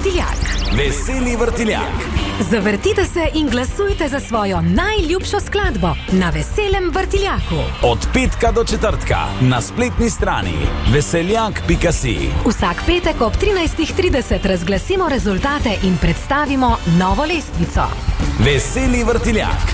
Vrtiljak. Veseli vrtiljak. Zavrtite se in glasujte za svojo najljubšo skladbo na Veselem vrtiljaku. Od petka do četrtka na spletni strani veseljak.si. Vsak petek ob 13:30 razglasimo rezultate in predstavimo novo lestvico. Veseli vrtiljak.